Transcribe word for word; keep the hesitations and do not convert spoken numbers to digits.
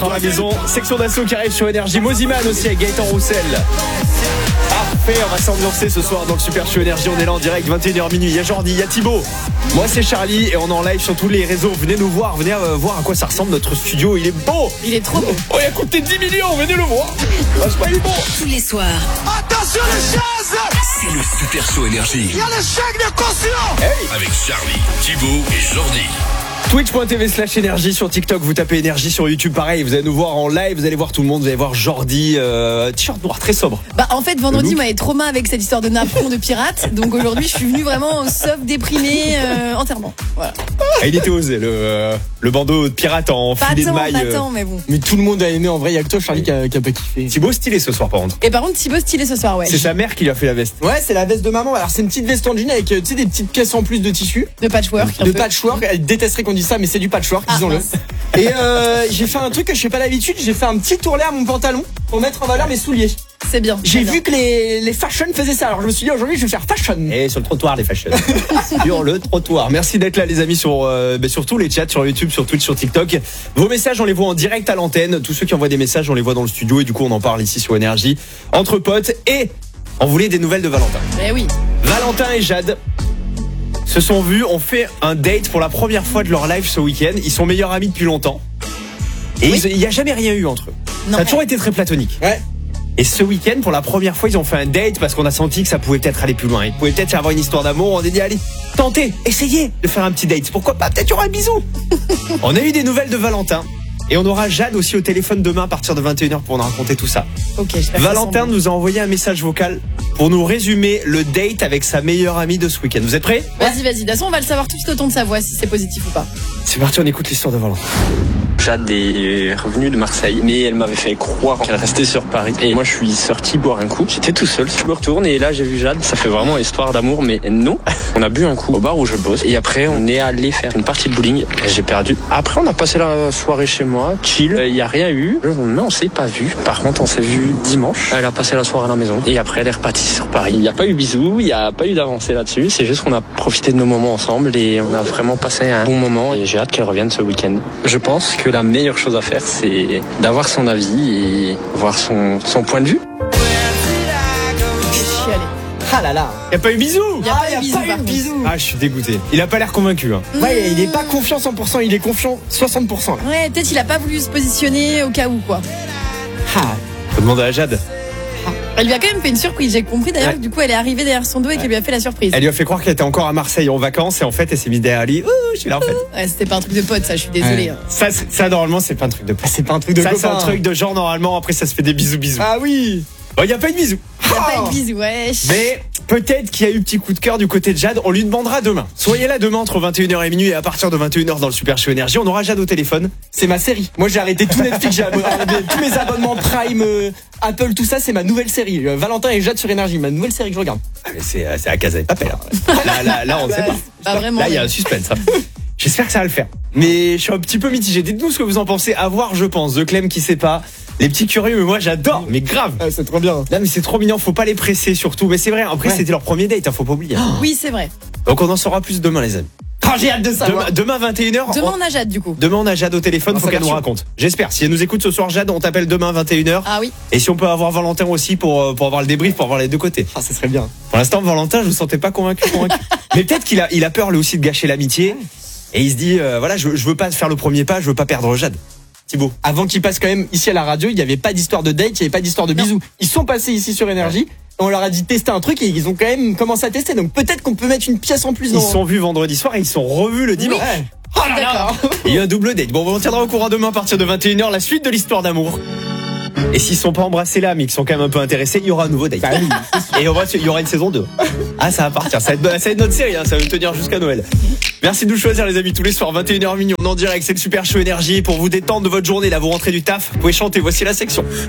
Dans la maison, section d'assaut qui arrive sur Énergie. Moziman aussi avec Gaëtan Roussel. Parfait, on va s'ambiancer ce soir dans le Super Show Énergie. On est là en direct, vingt et une heures minuit. Il y a Jordi, il y a Thibaut. Moi c'est Charlie et on est en live sur tous les réseaux. Venez nous voir, venez euh, voir à quoi ça ressemble notre studio. Il est beau. Il est trop beau. Oh, il a coûté dix millions, venez le voir. Ah, c'est pas, il est beau. Tous les soirs. Attention les chaises. C'est le Super Show Énergie. Il y a le chèque de caution. Hey. Avec Charlie, Thibaut et Jordi. Twitch.tv slash énergie sur TikTok, vous tapez énergie sur YouTube, pareil, vous allez nous voir en live, vous allez voir tout le monde, vous allez voir Jordi, euh, t-shirt noir très sobre. Bah en fait vendredi moi j'ai trauma avec cette histoire de napperon de pirate, donc aujourd'hui je suis venu vraiment sauf déprimé euh, entièrement. Voilà. Ah, il était osé le euh, le bandeau de pirate en Pas filet tant, de maille. pas tant, mais bon. Mais tout le monde a aimé en vrai, il y a que toi Charlie qui a, qui a pas kiffé. Thibaut stylé ce soir par contre. Et par contre Thibaut stylé ce soir, ouais. C'est sa mère qui lui a fait la veste. Ouais, c'est la veste de maman. Alors c'est une petite veste en jean avec tu sais des petites pièces en plus de tissu, De patchwork. un de peu. patchwork. Elle détesterait qu'on dise ça, mais c'est du patchwork, Ah, disons-le. mince. Et euh, j'ai fait un truc que je fais pas d'habitude. J'ai fait un petit tourlet à mon pantalon pour mettre en valeur mes souliers. C'est bien. J'ai c'est vu que les les fashion faisaient ça. Alors je me suis dit aujourd'hui je vais faire fashion. Et sur le trottoir les fashion. Sur le trottoir. Merci d'être là les amis sur euh, bah, sur tous les chats, sur YouTube, sur Twitch, sur TikTok. Vos messages on les voit en direct à l'antenne. Tous ceux qui envoient des messages on les voit dans le studio et du coup on en parle ici sur Énergie entre potes. Et on voulait des nouvelles de Valentin. bien. Eh oui. Valentin et Jade se sont vus, ont fait un date pour la première fois de leur life ce week-end. Ils sont meilleurs amis depuis longtemps. Et Oui. il n'y a jamais rien eu entre eux. Non. Ça a toujours été très platonique. Ouais. Et ce week-end, pour la première fois, ils ont fait un date parce qu'on a senti que ça pouvait peut-être aller plus loin. Il pouvait peut-être y avoir une histoire d'amour. On a dit, allez, tentez, essayez de faire un petit date. Pourquoi pas? Peut-être y aura un bisou. On a eu des nouvelles de Valentin. Et on aura Jade aussi au téléphone demain à partir de vingt et une heures pour nous raconter tout ça. Ok, j'espère que ça Valentin sent nous a envoyé un message vocal pour nous résumer le date avec sa meilleure amie de ce week-end. Vous êtes prêts? bon. Vas-y, vas-y. De toute façon, on va le savoir tout de suite au ton de sa voix si c'est positif ou pas. C'est parti, on écoute l'histoire de Valentin. Jade est revenue de Marseille, mais elle m'avait fait croire qu'elle restait sur Paris. Et moi, je suis sorti boire un coup. J'étais tout seul. Je me retourne et là, j'ai vu Jade. Ça fait vraiment histoire d'amour, mais non. On a bu un coup au bar où je bosse. Et après, on est allé faire une partie de bowling. J'ai perdu. Après, on a passé la soirée chez moi, chill. Il y a rien eu. Le lendemain, on s'est pas vu. Par contre, on s'est vu dimanche. Elle a passé la soirée à la maison. Et après, elle est repartie sur Paris. Il n'y a pas eu bisous. Il n'y a pas eu d'avancée là-dessus. C'est juste qu'on a profité de nos moments ensemble et on a vraiment passé un bon moment. Et j'ai hâte qu'elle revienne ce week-end. Je pense que la meilleure chose à faire, c'est d'avoir son avis et voir son, son point de vue. Je vais chialer. Ah là là. Y a pas eu bisou? Il y a Ah, pas y eu a bisous, pas eu par de contre. bisous. Ah, je suis dégoûté. Il a pas l'air convaincu. Hein. Ouais, il est pas confiant cent pour cent, il est confiant soixante pour cent là. Ouais, peut-être il a pas voulu se positionner au cas où quoi. Ah. Faut demander à Jade. Elle lui a quand même fait une surprise, j'ai compris d'ailleurs. Ouais. Du coup, elle est arrivée derrière son dos et qu'elle lui a fait la surprise. Elle lui a fait croire qu'elle était encore à Marseille en vacances et en fait, elle s'est mise derrière lui. Ouh, je suis là en fait. Ouais, c'était pas un truc de pote, ça. Je suis désolée. Ouais. hein. Ça, c'est- ça normalement, c'est pas un truc de Ah, c'est pas un truc de Ça, c'est un copain. truc de genre normalement. Après, ça se fait des bisous, bisous. Ah oui. Bon, y a pas eu de bisous. Il y a pas eu de bisous, ouais. Mais peut-être qu'il y a eu petit coup de cœur du côté de Jade. On lui demandera demain. Soyez là demain entre vingt et une heures et minuit et à partir de vingt et une heures dans le Super Show Énergie. On aura Jade au téléphone. C'est ma série. Moi j'ai arrêté tout Netflix, j'ai arrêté tous mes abonnements Prime, euh, Apple, tout ça, c'est ma nouvelle série. Euh, Valentin et Jade sur Énergie, ma nouvelle série que je regarde. Ah, mais c'est, euh, c'est à Casa et Papel. hein. Là, là, là, on ne sait pas. Pas vraiment. Là, il y a un suspense. hein. J'espère que ça va le faire. Mais je suis un petit peu mitigé. Dites-nous ce que vous en pensez. À voir, je pense. The Clem qui sait pas. Les petits curieux, mais moi j'adore. Mais grave. Ah, c'est trop bien. Là, mais c'est trop mignon. Faut pas les presser surtout. Mais c'est vrai. Après, Ouais. c'était leur premier date. Hein, faut pas oublier. Oui, c'est vrai. Donc, on en saura plus demain, les amis. Ah, j'ai hâte de savoir. Demain, demain vingt et une heures. Demain, on a Jade, du coup. Demain, on a Jade au téléphone, Dans faut sa qu'elle nous version. raconte. J'espère. Si elle nous écoute ce soir, Jade, on t'appelle demain vingt et une heures. Ah oui. Et si on peut avoir Valentin aussi pour, euh, pour avoir le débrief, pour avoir les deux côtés. Ah, ça serait bien. Pour l'instant, Valentin, je vous sentais pas convaincu, convaincu. Mais peut-être qu'il a, il a peur lui aussi de gâcher l'amitié. Et il se dit, euh, voilà, je, je veux pas faire le premier pas, je veux pas perdre Jade. Thibaut. Avant qu'ils passent quand même ici à la radio, il n'y avait pas d'histoire de date, il n'y avait pas d'histoire de Non. bisous. Ils sont passés ici sur Énergie. On leur a dit tester un truc et ils ont quand même commencé à tester. Donc peut-être qu'on peut mettre une pièce en plus Ils dans. se sont vus vendredi soir et ils se sont revus le dimanche. Ouais. Oh là là. Il y a eu un double date. Bon, on tiendra au courant demain à partir de vingt et une heures la suite de l'histoire d'amour. Et s'ils sont pas embrassés là, mais qu'ils sont quand même un peu intéressés, il y aura un nouveau date. Et on va- il y aura une saison deux. Ah, ça va partir. Ça va être, ça va être notre série, hein. Ça va tenir jusqu'à Noël. Merci de nous choisir, les amis, tous les soirs, vingt et une heures minuit. On est en direct, c'est le Super Show Énergie. Pour vous détendre de votre journée, là, vous rentrez du taf, vous pouvez chanter. Voici la section.